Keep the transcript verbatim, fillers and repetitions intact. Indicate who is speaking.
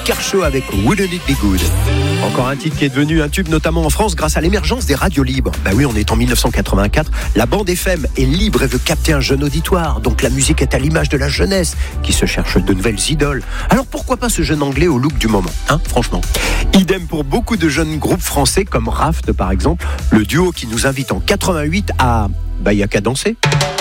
Speaker 1: Kershaw avec Wouldn't It Be Good. Encore un titre qui est devenu un tube, notamment en France, grâce à l'émergence des radios libres. Ben oui, on est en dix-neuf cent quatre-vingt-quatre. La bande F M est libre et veut capter un jeune auditoire. Donc la musique est à l'image de la jeunesse qui se cherche de nouvelles idoles. Alors pourquoi pas ce jeune anglais au look du moment, hein, franchement. Idem pour beaucoup de jeunes groupes français comme Raft par exemple, le duo qui nous invite en quatre-vingt-huit à... Bah, y a qu'à danser.